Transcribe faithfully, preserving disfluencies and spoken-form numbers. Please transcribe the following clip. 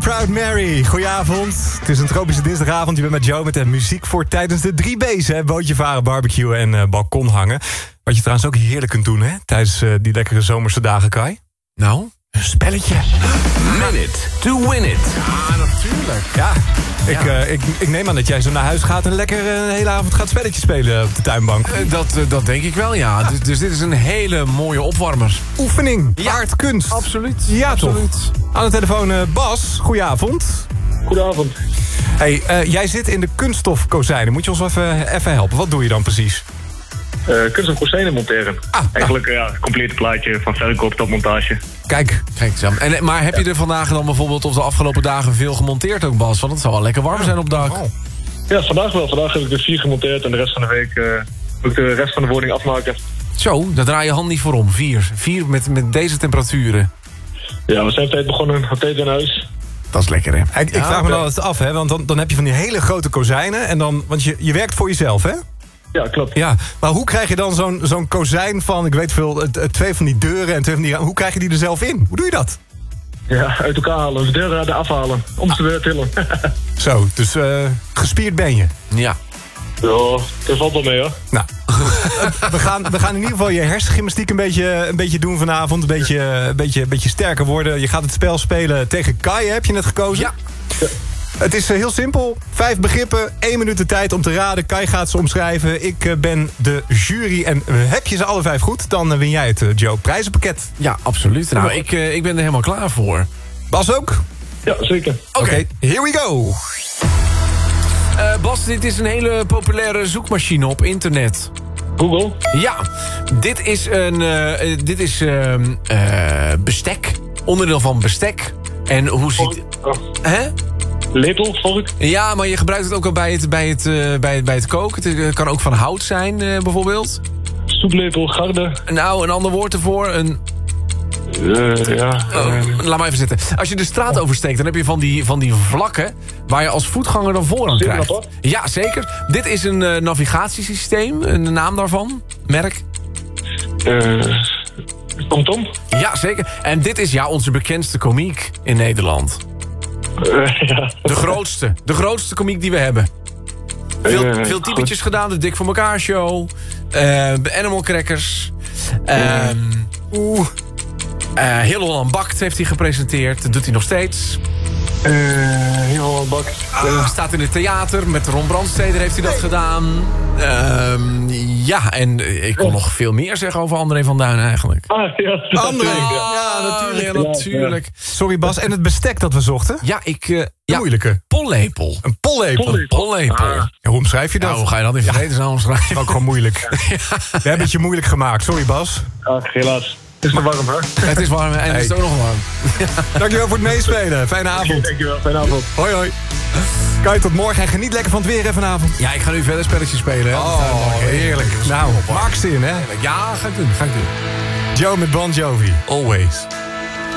Proud Mary. Goedenavond. Het is een tropische dinsdagavond. Je bent met Joe met de muziek voor tijdens de drie B's. Hè? Bootje varen, barbecue en uh, balkon hangen. Wat je trouwens ook heerlijk kunt doen, hè? Tijdens uh, die lekkere zomerse dagen, Kai. Nou, een spelletje. Minute to win it. Ja, natuurlijk. Ja, ik, ja. Uh, ik, ik neem aan dat jij zo naar huis gaat... en lekker uh, een hele avond gaat spelletje spelen op de tuinbank. Uh, dat, uh, dat denk ik wel, ja. ja. Dus, dus dit is een hele mooie opwarmer. Oefening, ja. waard kunst. Absoluut. Ja, Absoluut. toch. Aan de telefoon uh, Bas, goedenavond. Goedenavond. Hey, uh, jij zit in de kunststofkozijnen. Moet je ons even, even helpen? Wat doe je dan precies? Uh, kunst en kozijnen monteren. Ah, Eigenlijk ja, een complete plaatje van verkoop tot montage. Kijk. Kijk eens aan. En, maar heb je er vandaag dan bijvoorbeeld of de afgelopen dagen veel gemonteerd ook, Bas? Want het zal wel lekker warm zijn op dak. Oh. Ja, vandaag wel. Vandaag heb ik er vier gemonteerd en de rest van de week uh, moet ik de rest van de woning afmaken. Zo, daar draai je hand niet voor om. Vier. Vier met, met deze temperaturen. Ja, we zijn op tijd begonnen. Op tijd in huis. Dat is lekker, hè? Ik, ik ja, vraag me dan eens af, hè? Want dan, dan heb je van die hele grote kozijnen. En dan, want je, je werkt voor jezelf, hè? Ja, klopt. Ja, maar hoe krijg je dan zo'n zo'n kozijn van, ik weet veel, het, het, twee van die deuren en twee van die... Hoe krijg je die er zelf in? Hoe doe je dat? Ja, uit elkaar halen. De deuren eraf afhalen. Om ze weer tillen. Zo, dus uh, gespierd ben je. Ja. Ja, dat valt wel mee, hoor. Nou, we gaan, we gaan in ieder geval je hersengymnastiek een beetje, een beetje doen vanavond. Een beetje, een, beetje, een beetje sterker worden. Je gaat het spel spelen tegen Kai, heb je net gekozen? Ja. Ja. Het is heel simpel. Vijf begrippen, één minuut de tijd om te raden. Kai gaat ze omschrijven. Ik ben de jury en heb je ze alle vijf goed... dan win jij het, Joe, prijzenpakket. Ja, absoluut. Nou, ik, uh, ik ben er helemaal klaar voor. Bas ook? Ja, zeker. Oké, okay, here we go. Uh, Bas, dit is een hele populaire zoekmachine op internet. Google? Ja, dit is een uh, dit is, uh, uh, bestek. Onderdeel van bestek. En hoe ziet... Oh. Hè? Lepel, volk? Ja, maar je gebruikt het ook al bij het, bij het, uh, bij het, bij het koken. Het uh, kan ook van hout zijn, uh, bijvoorbeeld. Soeplepel, garde. Nou, een ander woord ervoor. Een... Uh, ja. Uh, laat maar even zitten. Als je de straat oversteekt, dan heb je van die, van die vlakken... waar je als voetganger dan voorrang krijgt. dat, Ja, zeker. Dit is een uh, navigatiesysteem. Een naam daarvan. Merk. Uh, TomTom? Ja, zeker. En dit is ja onze bekendste komiek in Nederland. Uh, ja. De grootste. De grootste komiek die we hebben. Veel, uh, veel typetjes goed gedaan. De Dik voor elkaar show. Uh, Animal Crackers. Uh, Oeh. Uh, Heel Holland Bakt heeft hij gepresenteerd. Dat doet hij nog steeds. Uh, Heel Holland Bakt. Uh, staat in het theater. Met Ron Brandsteder heeft hij dat gedaan. Uh, ja, en ik kon nog veel meer zeggen over André van Duin eigenlijk. Ah, ja. André. Ah, ja, natuurlijk. Ja, natuurlijk. Sorry Bas, en het bestek dat we zochten? Ja, ik... Uh, ja, moeilijke. Pollepel. Een pollepel. Pollepel. Pollepel. Ah. Ja, hoe omschrijf je dat? Nou, hoe ga je dat in vredesnaam omschrijven? Ook gewoon moeilijk. Ja. We hebben het je moeilijk gemaakt. Sorry Bas. Ach, helaas. Het is nog warm, hè? Het is warm en het is ook nog warm. Dankjewel voor het meespelen. Fijne avond. Dankjewel, fijne avond. Hoi hoi. Kai, tot morgen en geniet lekker van het weer hè, vanavond. Ja, ik ga nu verder spelletjes spelen. Hè. Oh, heerlijk. Nou, maak zin hè. Ja, ga ik doen. Ga ik doen. Joe met Bon Jovi. Always.